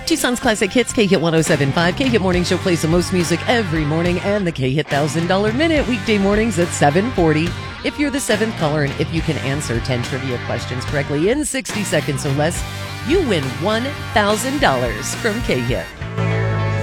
Tucson's Classic Hits, K-Hit 107.5. K-Hit Morning Show plays the most music every morning, and the K-Hit $1,000 Minute weekday mornings at 7:40. If you're the seventh caller and if you can answer 10 trivia questions correctly in 60 seconds or less, you win $1,000 from K-Hit.